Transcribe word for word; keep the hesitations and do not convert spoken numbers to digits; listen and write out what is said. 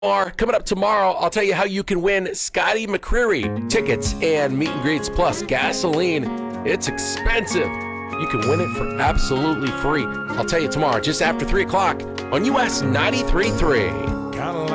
Or coming up tomorrow, I'll tell you how you can win Scotty McCreery tickets and meet and greets plus gasoline. It's expensive. You can win it for absolutely free. I'll tell you tomorrow, just after three o'clock on U S ninety-three point three.